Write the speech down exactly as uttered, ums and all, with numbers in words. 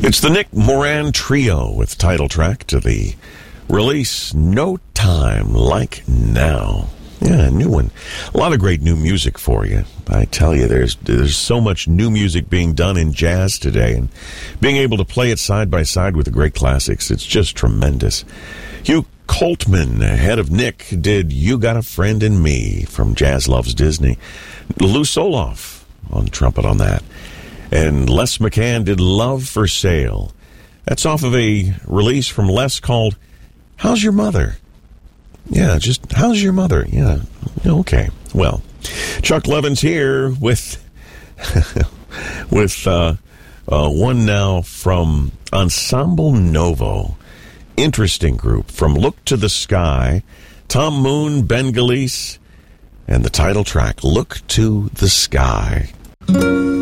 It's the Nick Moran Trio with title track to the release No Time Like Now. Yeah, a new one. A lot of great new music for you. I tell you, there's there's so much new music being done in jazz today, and being able to play it side by side with the great classics, it's just tremendous. Hugh Coltman, ahead of Nick, did You Got a Friend in Me from Jazz Loves Disney. Lou Soloff on trumpet on that. And Les McCann did Love for Sale. That's off of a release from Les called How's Your Mother? Yeah, just, how's your mother? Yeah, okay. Well, Chuck Levin's here with with uh, uh, one now from Ensemble Novo. Interesting group. From Look to the Sky, Tom Moon, Ben Gillies, and the title track, Look to the Sky.